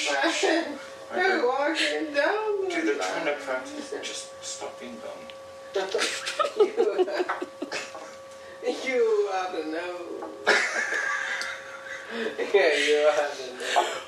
They're walking down. Dude, they're trying to practice. Just stop being dumb. You ought to know. Yeah, you ought to know.